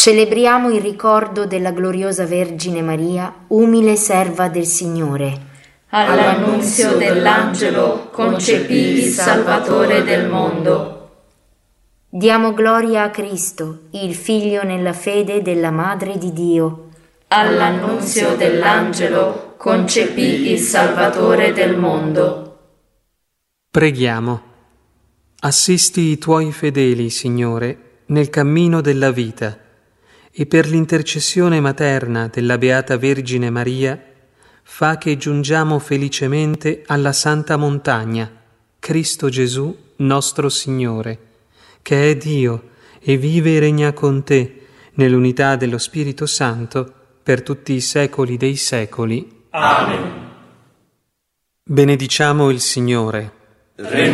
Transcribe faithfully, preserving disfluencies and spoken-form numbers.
Celebriamo il ricordo della gloriosa Vergine Maria, umile serva del Signore. All'annunzio dell'angelo concepì il Salvatore del mondo. Diamo gloria a Cristo, il Figlio nella fede della Madre di Dio. All'annunzio dell'angelo concepì il Salvatore del mondo. Preghiamo. Assisti i Tuoi fedeli, Signore, nel cammino della vita, e per l'intercessione materna della Beata Vergine Maria, fa che giungiamo felicemente alla Santa Montagna, Cristo Gesù, nostro Signore, che è Dio e vive e regna con Te, nell'unità dello Spirito Santo, per tutti i secoli dei secoli. Amen. Benediciamo il Signore.